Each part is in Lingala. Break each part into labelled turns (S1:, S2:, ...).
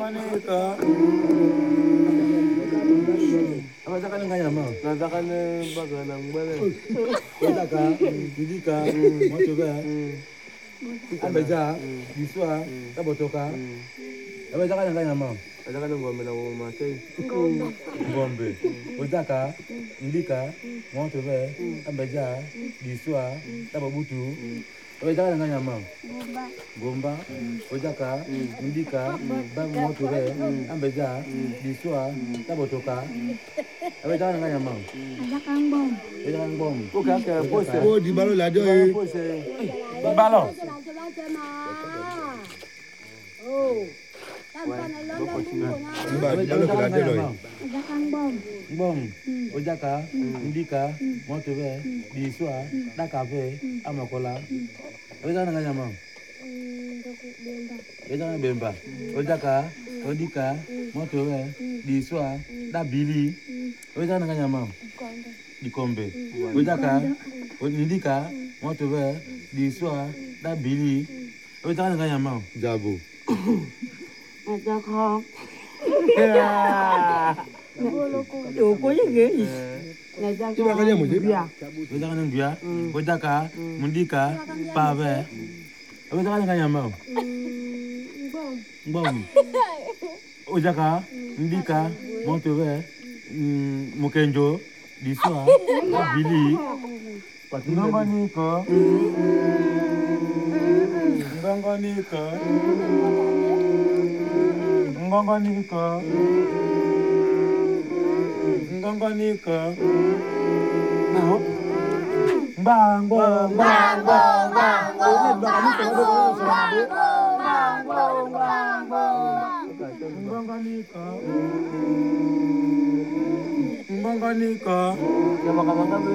S1: Apa cakap dengan nyama?
S2: Nadakan baganang bala.
S1: Kotaka, Didika, Motoba, Ambeja, Biswa, Tabotoka. Apa cakap dengan nyama?
S2: Nadakan ngombe na umatay.
S1: Ngombe. Kotaka, Didika, Motoba, Ambeja, Biswa, Tabobutu. Apa cakap dengan nyama? Gomba, Kotaka, Didika, Motoba, Ambeja, Biswa, Tabotoka. Apa cakap dengan nyama? Jangan bom.
S2: Bukan ke pose.
S3: Oh, di balo la joy.
S2: Pose.
S1: Balon.
S3: Di balo la joy.
S1: Bom. Ojaka, Ndika, Motobe, Biswa, Dakabe, Amakola. Apa cakap dengan nyama? Jangan bemba. Ojaka, Ndika, Motobe, Biswa, Dabili. Apa cakap dengan nyama? Dikombe. Ojaka, Ndika, Motobe, Biswa, Dabili. Apa cakap dengan nyama?
S3: Jabo. Coba kalian mesti.
S1: Ojaka dengan bia. Ojaka, Ndika, Pabe. Apa cakap dengan nyama? Bom. Ojaka, Ndika, Motobe, Mukenjo, Biswa, Dabili. Ngongoniko. Ngongoniko. Ngongoniko. Ngongoniko. Now. Bang bang bang bang bang. Ngongoniko. Ngongoniko.
S2: Yang makan apa?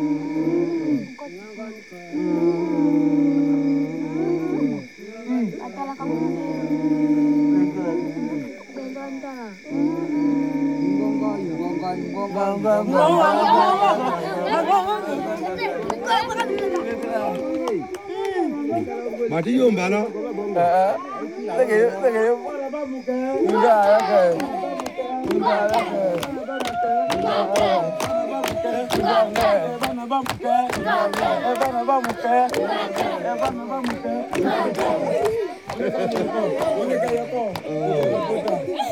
S3: Mati yo mbana.
S2: Lagi. Enggak.
S1: Vamos